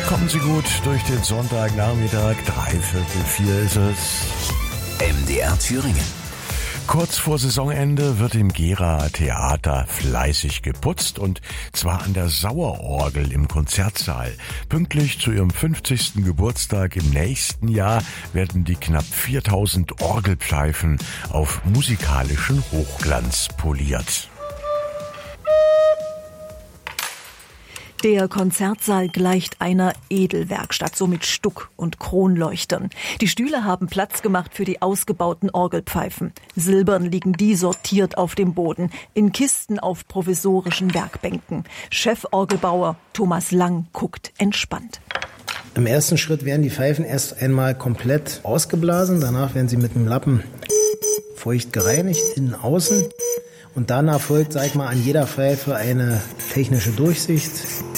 Kommen Sie gut durch den Sonntagnachmittag, 3:45 ist es. MDR Thüringen. Kurz vor Saisonende wird im Geraer Theater fleißig geputzt und zwar an der Sauerorgel im Konzertsaal. Pünktlich zu ihrem 50. Geburtstag im nächsten Jahr werden die knapp 4000 Orgelpfeifen auf musikalischen Hochglanz poliert. Der Konzertsaal gleicht einer Edelwerkstatt, so mit Stuck und Kronleuchtern. Die Stühle haben Platz gemacht für die ausgebauten Orgelpfeifen. Silbern liegen die sortiert auf dem Boden, in Kisten auf provisorischen Werkbänken. Cheforgelbauer Thomas Lang guckt entspannt. Im ersten Schritt werden die Pfeifen erst einmal komplett ausgeblasen. Danach werden sie mit dem Lappen feucht gereinigt, innen, außen. Und danach folgt, an jeder Pfeife eine technische Durchsicht.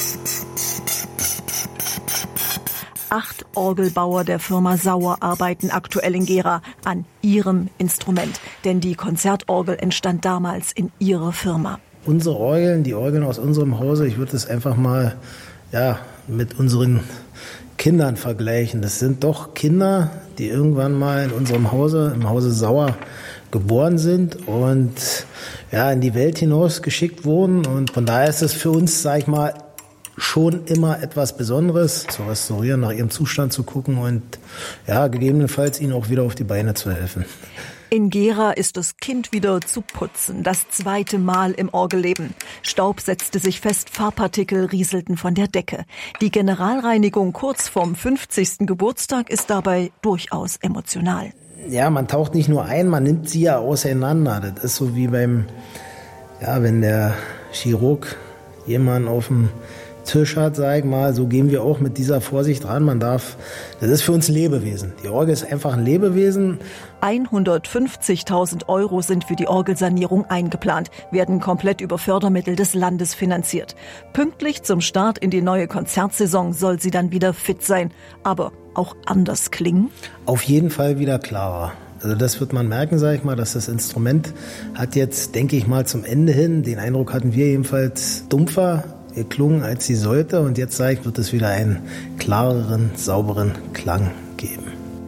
8 Orgelbauer der Firma Sauer arbeiten aktuell in Gera an ihrem Instrument. Denn die Konzertorgel entstand damals in ihrer Firma. Unsere Orgeln, die Orgeln aus unserem Hause, ich würde es einfach mal mit unseren Kindern vergleichen. Das sind doch Kinder, die irgendwann mal in unserem Hause, im Hause Sauer, geboren sind und in die Welt hinaus geschickt wurden. Und von daher ist es für uns, schon immer etwas Besonderes, zu restaurieren, nach ihrem Zustand zu gucken und gegebenenfalls ihnen auch wieder auf die Beine zu helfen. In Gera ist das Kind wieder zu putzen, das 2. Mal im Orgelleben. Staub setzte sich fest, Farbpartikel rieselten von der Decke. Die Generalreinigung kurz vorm 50. Geburtstag ist dabei durchaus emotional. Ja, man taucht nicht nur ein, man nimmt sie ja auseinander. Das ist so wie wenn der Chirurg jemanden auf dem Tisch hat, so gehen wir auch mit dieser Vorsicht ran. Das ist für uns ein Lebewesen. Die Orgel ist einfach ein Lebewesen. 150.000 € sind für die Orgelsanierung eingeplant, werden komplett über Fördermittel des Landes finanziert. Pünktlich zum Start in die neue Konzertsaison soll sie dann wieder fit sein, aber auch anders klingen? Auf jeden Fall wieder klarer. Also das wird man merken, dass das Instrument hat jetzt, denke ich mal, zum Ende hin, den Eindruck hatten wir jedenfalls, dumpfer geklungen, als sie sollte. Und jetzt wird es wieder einen klareren, sauberen Klang geben.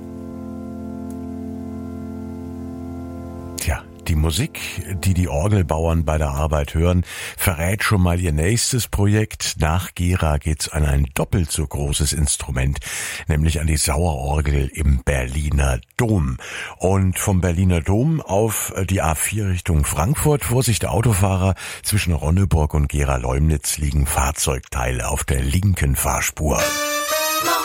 Die Musik, die die Orgelbauern bei der Arbeit hören, verrät schon mal ihr nächstes Projekt. Nach Gera geht's an ein doppelt so großes Instrument, nämlich an die Sauerorgel im Berliner Dom. Und vom Berliner Dom auf die A4 Richtung Frankfurt, Vorsicht der Autofahrer, zwischen Ronneburg und Gera-Leumnitz liegen Fahrzeugteile auf der linken Fahrspur.